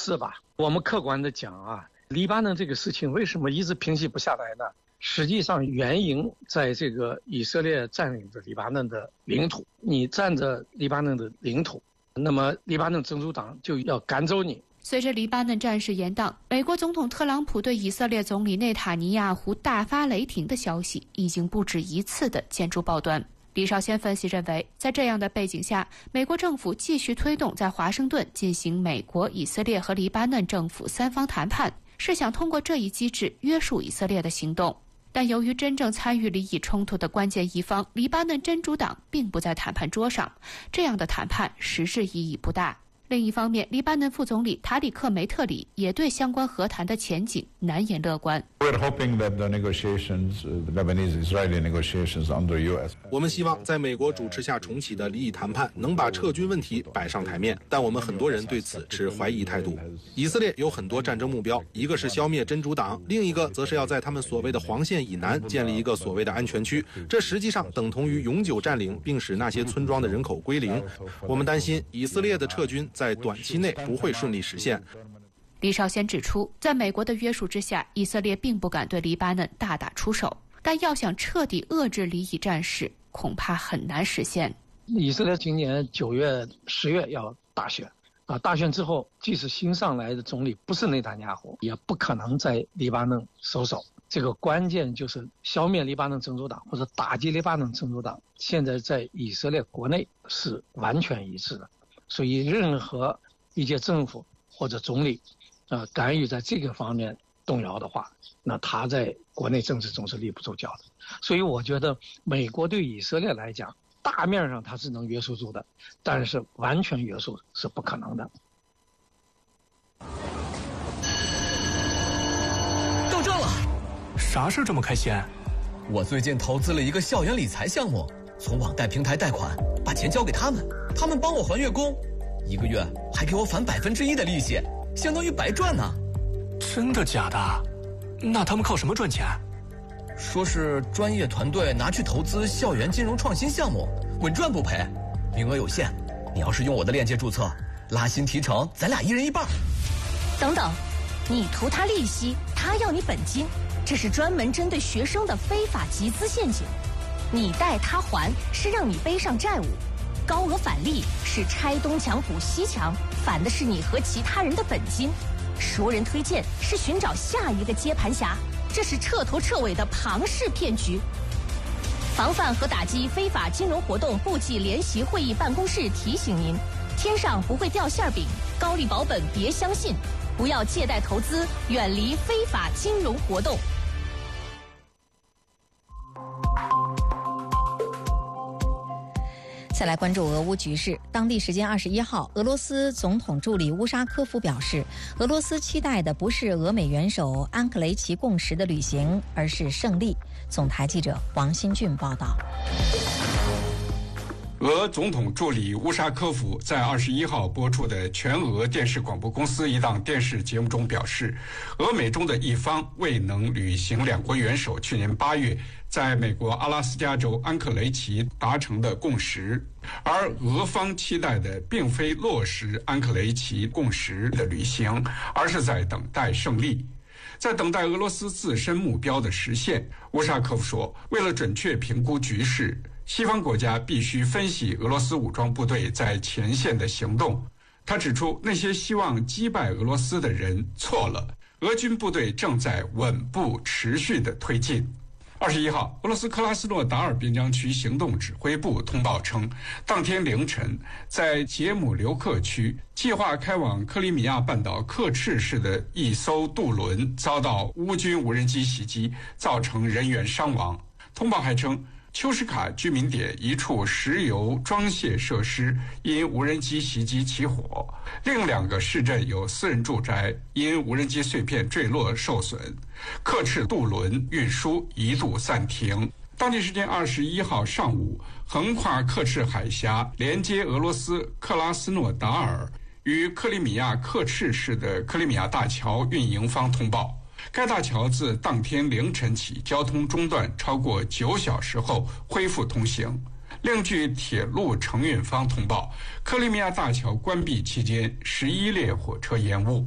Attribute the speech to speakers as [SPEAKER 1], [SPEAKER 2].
[SPEAKER 1] 是吧？我们客观的讲啊，黎巴嫩这个事情为什么一直平息不下来呢？实际上原因在这个以色列占领着黎巴嫩的领土，你占着黎巴嫩的领土，那么黎巴嫩真主党就要赶走你。
[SPEAKER 2] 随着黎巴嫩战事延宕，美国总统特朗普对以色列总理内塔尼亚胡大发雷霆的消息已经不止一次的见诸报端。李少先分析认为，在这样的背景下，美国政府继续推动在华盛顿进行美国、以色列和黎巴嫩政府三方谈判，是想通过这一机制约束以色列的行动。但由于真正参与利益冲突的关键一方黎巴嫩真主党并不在谈判桌上，这样的谈判实质意义不大。另一方面，黎巴嫩副总理塔里克·梅特里也对相关和谈的前景难言乐观。
[SPEAKER 3] 我们希望在美国主持下重启的利益谈判能把撤军问题摆上台面，但我们很多人对此持怀疑态度。以色列有很多战争目标，一个是消灭真主党，另一个则是要在他们所谓的黄线以南建立一个所谓的安全区，这实际上等同于永久占领并使那些村庄的人口归零。我们担心以色列的撤军在短期内不会顺利实现。
[SPEAKER 2] 李少先指出，在美国的约束之下，以色列并不敢对黎巴嫩大打出手，但要想彻底遏制黎以战事，恐怕很难实现。
[SPEAKER 1] 以色列今年9月、10月要大选啊，大选之后，即使新上来的总理不是内塔尼亚胡，也不可能在黎巴嫩收手。这个关键就是消灭黎巴嫩真主党或者打击黎巴嫩真主党，现在在以色列国内是完全一致的。所以任何一届政府或者总理敢于在这个方面动摇的话，那他在国内政治中是立不住脚的。所以我觉得美国对以色列来讲，大面上它是能约束住的，但是完全约束是不可能的。
[SPEAKER 4] 到账了！
[SPEAKER 5] 啥事这么开心？
[SPEAKER 4] 我最近投资了一个校园理财项目，从网贷平台贷款，把钱交给他们，他们帮我还月供，1个月还给我返1%的利息，相当于白赚呢。
[SPEAKER 5] 真的假的？那他们靠什么赚钱？
[SPEAKER 4] 说是专业团队拿去投资校园金融创新项目，稳赚不赔，名额有限。你要是用我的链接注册，拉新提成，咱俩1人1半。
[SPEAKER 6] 等等，你图他利息，他要你本金，这是专门针对学生的非法集资陷阱。你贷他还是让你背上债务，高额返利是拆东墙补西墙，返的是你和其他人的本金。熟人推荐是寻找下一个接盘侠，这是彻头彻尾的庞氏骗局。防范和打击非法金融活动部际联席会议办公室提醒您：天上不会掉馅饼，高利保本别相信，不要借贷投资，远离非法金融活动。
[SPEAKER 7] 再来关注俄乌局势。当地时间21号，俄罗斯总统助理乌沙科夫表示，俄罗斯期待的不是俄美元首安克雷奇共识的履行，而是胜利。总台记者王新俊报道。
[SPEAKER 8] 俄总统助理乌沙科夫在21号播出的全俄电视广播公司一档电视节目中表示，俄美中的一方未能履行两国元首去年8月在美国阿拉斯加州安克雷奇达成的共识，而俄方期待的并非落实安克雷奇共识的履行，而是在等待胜利，在等待俄罗斯自身目标的实现。乌沙科夫说，为了准确评估局势，西方国家必须分析俄罗斯武装部队在前线的行动。他指出，那些希望击败俄罗斯的人错了，俄军部队正在稳步持续地推进。21号，俄罗斯克拉斯诺达尔边疆区行动指挥部通报称，当天凌晨，在杰姆留克区计划开往克里米亚半岛克赤市的一艘渡轮遭到乌军无人机袭击，造成人员伤亡。通报还称，丘什卡居民点一处石油装卸设施因无人机袭击起火，另2个市镇有私人住宅因无人机碎片坠落受损，克赤渡轮运输一度暂停。当地时间21号上午，横跨克赤海峡连接俄罗斯克拉斯诺达尔与克里米亚克赤市的克里米亚大桥运营方通报，该大桥自当天凌晨起交通中断超过9小时后恢复通行。另据铁路承运方通报，克里米亚大桥关闭期间11列火车延误。